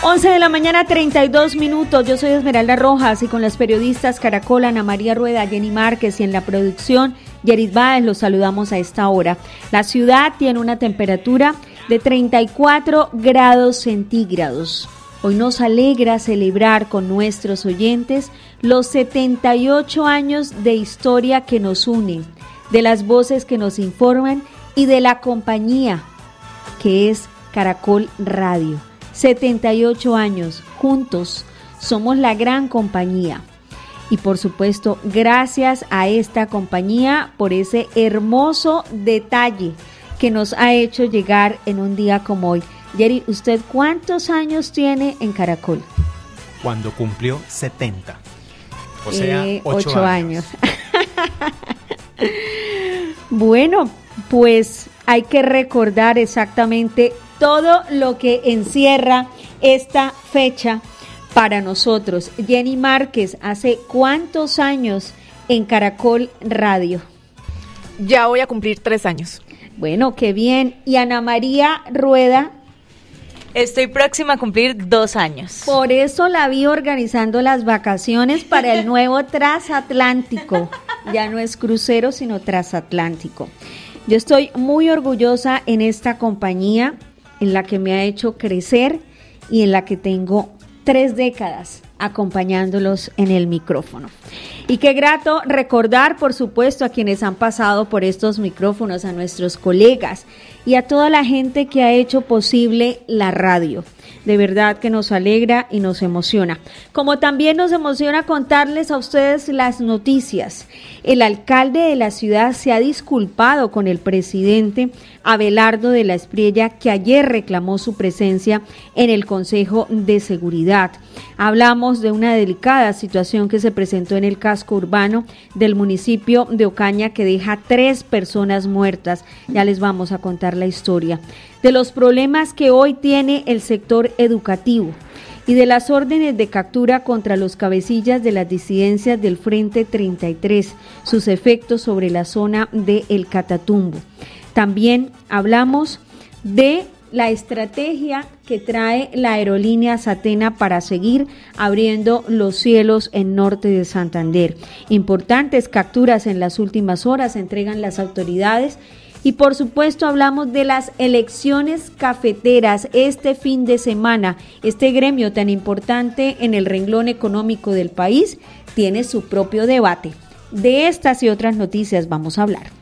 11 de la mañana, 32 minutos. Yo soy Esmeralda Rojas y con las periodistas Caracol, Ana María Rueda, Jenny Márquez y en la producción, Yeris Báez, los saludamos a esta hora. La ciudad tiene una temperatura de 34 grados centígrados. Hoy nos alegra celebrar con nuestros oyentes los 78 años de historia que nos unen, de las voces que nos informan y de la compañía que es Caracol Radio. 78 años, juntos, somos la gran compañía. Y por supuesto, gracias a esta compañía por ese hermoso detalle que nos ha hecho llegar en un día como hoy. Jerry, ¿usted cuántos años tiene en Caracol? Cuando cumplió 70. O sea, 8 años. Bueno, pues hay que recordar exactamente todo lo que encierra esta fecha para nosotros. Jenny Márquez, ¿hace cuántos años en Caracol Radio? Ya voy a cumplir 3 años. Bueno, qué bien. ¿Y Ana María Rueda? Estoy próxima a cumplir 2 años. Por eso la vi organizando las vacaciones para el nuevo transatlántico. Ya no es crucero, sino transatlántico. Yo estoy muy orgullosa en esta compañía, en la que me ha hecho crecer y en la que tengo 3 décadas acompañándolos en el micrófono. Y qué grato recordar, por supuesto, a quienes han pasado por estos micrófonos, a nuestros colegas y a toda la gente que ha hecho posible la radio. De verdad que nos alegra y nos emociona. Como también nos emociona contarles a ustedes las noticias. El alcalde de la ciudad se ha disculpado con el presidente Abelardo de la Espriella, que ayer reclamó su presencia en el Consejo de Seguridad. Hablamos de una delicada situación que se presentó en el casco urbano del municipio de Ocaña, que deja 3 personas muertas. Ya les vamos a contar la historia. De los problemas que hoy tiene el sector educativo y de las órdenes de captura contra los cabecillas de las disidencias del Frente 33, sus efectos sobre la zona de El Catatumbo. También hablamos de la estrategia que trae la aerolínea Satena para seguir abriendo los cielos en norte de Santander. Importantes capturas en las últimas horas entregan las autoridades. Y por supuesto hablamos de las elecciones cafeteras este fin de semana. Este gremio tan importante en el renglón económico del país tiene su propio debate. De estas y otras noticias vamos a hablar.